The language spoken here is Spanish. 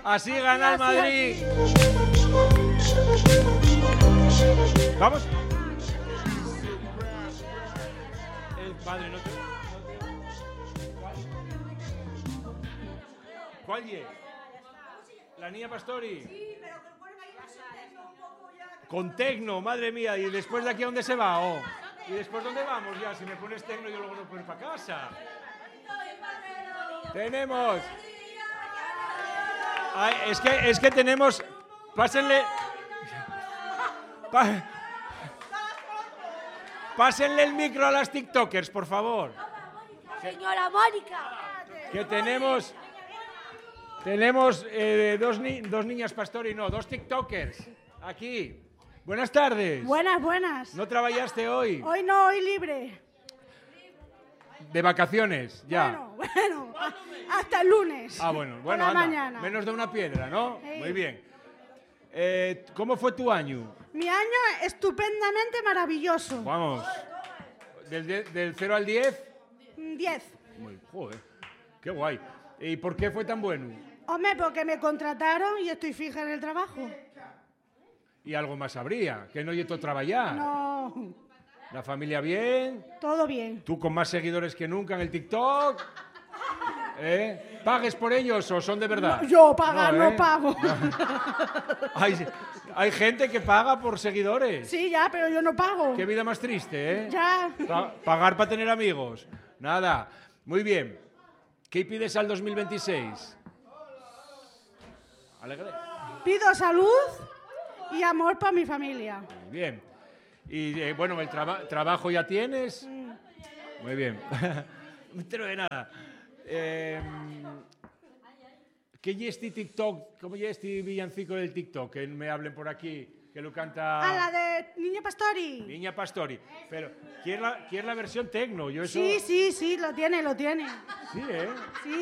Así gana el Madrid. ¿Vamos? Padre, no te... ¿Cuál es? ¿La niña Pastori? Sí, pero que ponen ahí un poco ya... Con tecno, madre mía. ¿Y después de aquí a dónde se va? Oh. ¿Y después dónde vamos ya? Si me pones tecno yo luego no puedo ir para casa. Tenemos... Ay, es que tenemos... Pásenle... Pásenle el micro a las TikTokers, por favor. Señora Mónica. Que tenemos dos niñas Pastori, no, dos TikTokers. Aquí. Buenas tardes. Buenas. ¿No trabajaste hoy? Hoy no, hoy libre. De vacaciones, ya. Bueno, hasta el lunes. Ah, bueno, por la anda. mañana. Menos de una piedra, ¿no? Sí. Muy bien. ¿Cómo fue tu año? Mi año estupendamente maravilloso. Vamos. ¿Del 0 al 10? 10. Joder, qué guay. ¿Y por qué fue tan bueno? Hombre, porque me contrataron y estoy fija en el trabajo. Y algo más habría, que no yeto trabajar. No, ¿La familia bien? todo bien. ¿Tú con más seguidores que nunca en el TikTok? ¿Pagues por ellos o son de verdad? No, yo pagar no pago. Hay gente que paga por seguidores. Sí, ya, pero yo no pago. Qué vida más triste, ¿eh? Ya. Pagar para tener amigos. Nada. Muy bien. ¿Qué pides al 2026? Alegre. Pido salud y amor para mi familia. Muy bien. Y bueno, el trabajo ya tienes. Muy bien. No me entero de nada. ¿Qué es este TikTok? ¿Cómo es este villancico del TikTok? Que me hablen por aquí, que lo canta... Ah, la de Niña Pastori. Niña Pastori. Pero, ¿quién es la versión tecno? Yo eso... Sí, lo tiene. Sí, ¿eh? Sí.